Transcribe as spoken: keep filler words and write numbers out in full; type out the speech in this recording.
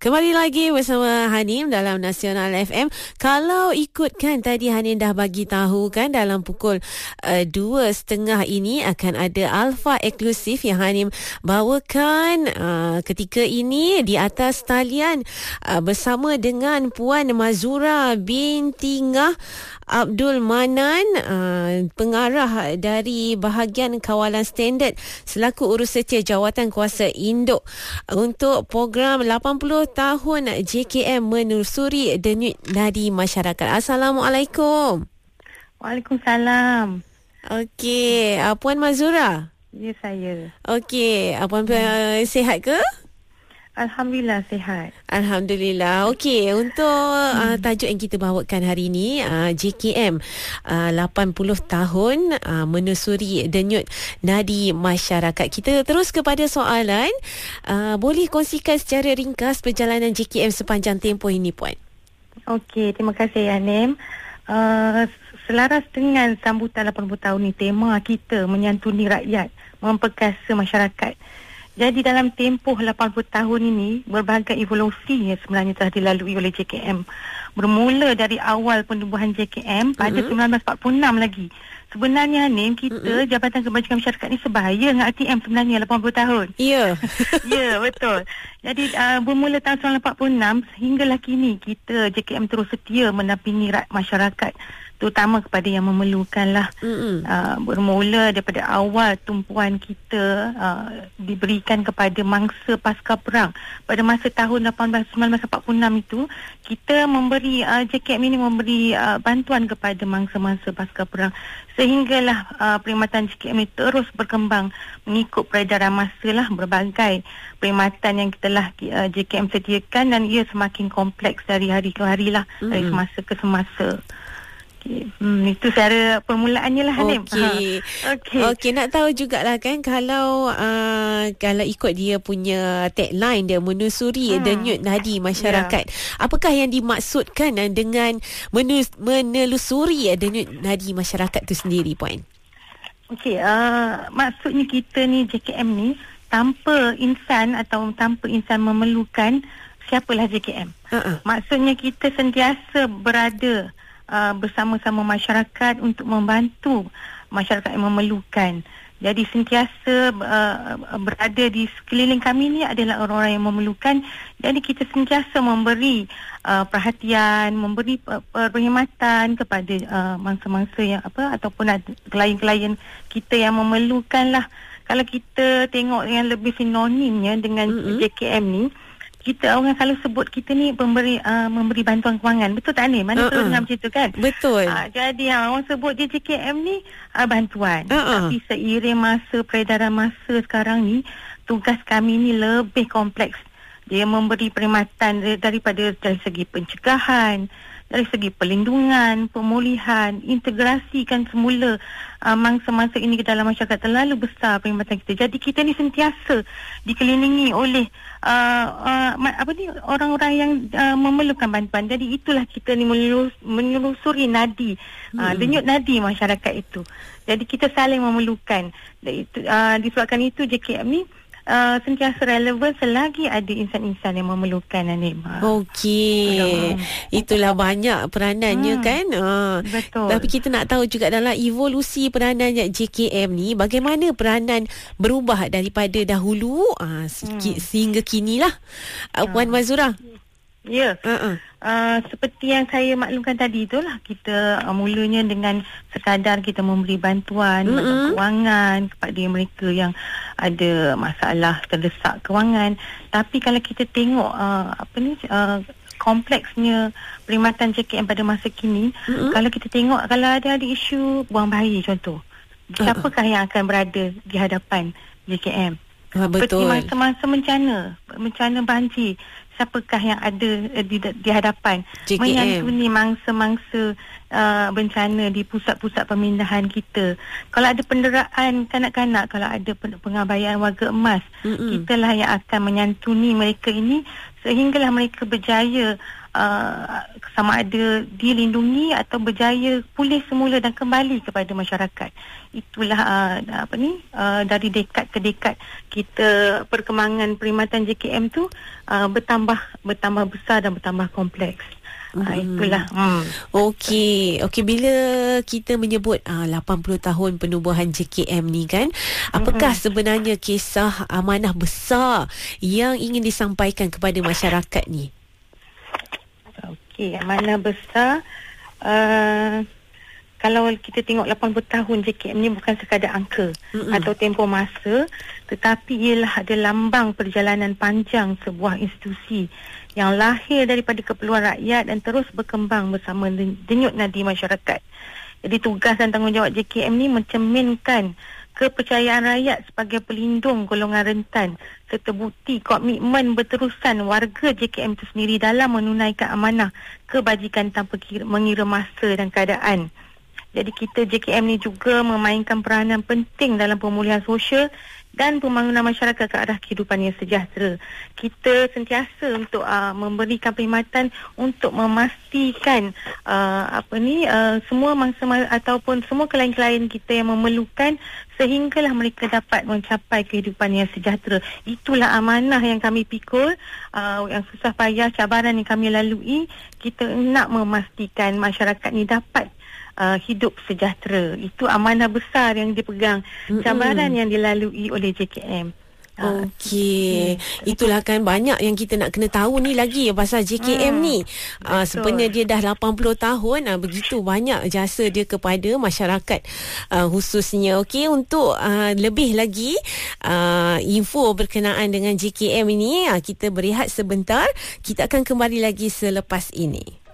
Kembali lagi bersama Hanim dalam Nasional F M. Kalau ikutkan tadi Hanim dah bagi tahu kan dalam pukul uh, dua setengah ini akan ada Alpha eksklusif yang Hanim bawakan uh, ketika ini di atas talian uh, bersama dengan Puan Mazura binti Ngah Abdul Manan, uh, pengarah dari bahagian kawalan standard selaku Urusetia Jawatan Kuasa Induk untuk program lapan puluh tahun J K M menelusuri denyut nadi masyarakat. Assalamualaikum. Waalaikumsalam. Okey, uh, Puan Mazura. Ya, saya. Okey, uh, Puan uh, sihat ke? Alhamdulillah sihat. Alhamdulillah. Okey, untuk uh, tajuk yang kita bawakan hari ini uh, J K M uh, lapan puluh tahun uh, menelusuri denyut nadi masyarakat. Kita terus kepada soalan. Uh, boleh kongsikan secara ringkas perjalanan J K M sepanjang tempoh ini, Puan? Okey, terima kasih Hanim. Uh, selaras dengan sambutan lapan puluh tahun ni, tema kita menyantuni rakyat, memperkasa masyarakat. Jadi dalam tempoh lapan puluh tahun ini, berbagai evolusi yang sebenarnya telah dilalui oleh J K M. Bermula dari awal penubuhan J K M pada mm-hmm. sembilan belas empat puluh enam lagi. Sebenarnya ni kita mm-hmm. Jabatan Kebajikan Masyarakat ni sebaya dengan R T M sebenarnya lapan puluh tahun. Ya. Yeah. Ya, yeah, betul. Jadi uh, bermula tahun sembilan belas empat puluh enam sehinggalah kini kita J K M terus setia mendampingi rakyat masyarakat, terutama kepada yang memerlukanlah. Mm-hmm. Uh, bermula daripada awal tumpuan kita uh, diberikan kepada mangsa pasca perang. Pada masa tahun sembilan belas empat puluh enam itu, kita memberi uh, J K M ini memberi uh, bantuan kepada mangsa-mangsa pasca perang. Sehinggalah uh, perkhidmatan J K M ini terus berkembang mengikut peredaran masa lah, berbagai perkhidmatan yang telah uh, J K M sediakan, dan ia semakin kompleks dari hari ke hari lah, mm-hmm. dari semasa ke semasa. Okay. Hmm, itu cara permulaannya lah, Hanim. Okey. Ha. Okey. Okey, nak tahu jugalah kan kalau uh, kalau ikut dia punya tagline dia menelusuri hmm. denyut nadi masyarakat. Yeah. Apakah yang dimaksudkan dengan menus, menelusuri denyut nadi masyarakat tu sendiri, Puan? Okey, uh, maksudnya kita ni J K M ni tanpa insan atau tanpa insan memerlukan, siapalah J K M. Uh-uh. Maksudnya kita sentiasa berada Uh, bersama-sama masyarakat untuk membantu masyarakat yang memerlukan. Jadi sentiasa uh, berada di sekeliling kami ni adalah orang-orang yang memerlukan. Jadi kita sentiasa memberi uh, perhatian, memberi uh, perkhidmatan kepada uh, mangsa-mangsa yang apa ataupun klien-klien kita yang memerlukan lah. Kalau kita tengok yang lebih sinonimnya dengan mm-hmm. J K M ni, kita orang selalu sebut kita ni memberi uh, memberi bantuan kewangan. Betul tak ni? Mana uh-uh. perlu dengar macam tu kan? Betul. Uh, jadi uh, orang sebut je J K M ni uh, bantuan. Uh-uh. Tapi seiring masa, peredaran masa sekarang ni, tugas kami ni lebih kompleks. Dia memberi perkhidmatan daripada dari segi pencegahan, dari segi perlindungan, pemulihan, integrasikan semula uh, mangsa-mangsa ini ke dalam masyarakat. Terlalu besar perkhidmatan kita. Jadi kita ni sentiasa dikelilingi oleh uh, uh, apa ni orang-orang yang uh, memerlukan bantuan. Jadi itulah kita ni menelus, menelusuri nadi, uh, hmm. denyut nadi masyarakat itu. Jadi kita saling memerlukan. Itu, uh, disebabkan itu J K M ni Uh, sentiasa relevan selagi ada insan-insan yang memerlukan, Hanim. Okey. Itulah banyak peranannya hmm. kan. Uh, Betul. Tapi kita nak tahu juga dalam evolusi peranan J K M ni, bagaimana peranan berubah daripada dahulu uh, hmm. sehingga kinilah. Uh, Puan Mazura. Ya. Uh-uh. Uh, seperti yang saya maklumkan tadi itulah, kita uh, mulanya dengan sekadar kita memberi bantuan, mm-hmm. bantuan kewangan kepada mereka yang ada masalah terdesak kewangan. Tapi kalau kita tengok uh, apa ni uh, kompleksnya perkhidmatan J K M pada masa kini, mm-hmm. kalau kita tengok kalau ada ada isu buang bayi contoh, uh-uh. siapakah yang akan berada di hadapan J K M? Ah, betul. Seperti masa-masa bencana, bencana banjir, siapakah yang ada uh, di, di hadapan J K M, menyantuni mangsa-mangsa uh, bencana di pusat-pusat pemindahan kita. Kalau ada penderaan kanak-kanak, kalau ada pengabaian warga emas, Mm-mm. kitalah yang akan menyantuni mereka ini sehinggalah mereka berjaya uh, sama ada dilindungi atau berjaya pulih semula dan kembali kepada masyarakat. Itulah uh, apa ni uh, dari dekad ke dekad kita perkembangan perkhidmatan J K M tu uh, bertambah bertambah besar dan bertambah kompleks. Hmm. Ha, itulah. Hmm. Okey, okey bila kita menyebut uh, lapan puluh tahun penubuhan J K M ni kan, apakah hmm. sebenarnya kisah amanah besar yang ingin disampaikan kepada masyarakat ni? Okey, amanah besar uh, kalau kita tengok lapan puluh tahun J K M ni bukan sekadar angka Mm-mm. atau tempoh masa, tetapi ialah ada lambang perjalanan panjang sebuah institusi yang lahir daripada keperluan rakyat dan terus berkembang bersama denyut nadi masyarakat. Jadi tugas dan tanggungjawab J K M ni mencerminkan kepercayaan rakyat sebagai pelindung golongan rentan serta bukti komitmen berterusan warga J K M itu sendiri dalam menunaikan amanah kebajikan tanpa kira, mengira masa dan keadaan. Jadi kita J K M ni juga memainkan peranan penting dalam pemulihan sosial dan pembangunan masyarakat ke arah kehidupan yang sejahtera. Kita sentiasa untuk uh, memberikan perkhidmatan untuk memastikan uh, apa ni uh, semua mangsa ataupun semua klien-klien kita yang memerlukan sehinggalah mereka dapat mencapai kehidupan yang sejahtera. Itulah amanah yang kami pikul, uh, yang susah payah cabaran yang kami lalui. Kita nak memastikan masyarakat ni dapat Uh, hidup sejahtera. Itu amanah besar yang dipegang, Mm-mm. cabaran yang dilalui oleh J K M. Okey, hmm. itulah kan banyak yang kita nak kena tahu ni lagi pasal J K M hmm. ni. Uh, sebenarnya dia dah lapan puluh tahun, uh, begitu banyak jasa dia kepada masyarakat uh, khususnya. Okey, untuk uh, lebih lagi uh, info berkenaan dengan J K M ini, uh, kita berehat sebentar. Kita akan kembali lagi selepas ini.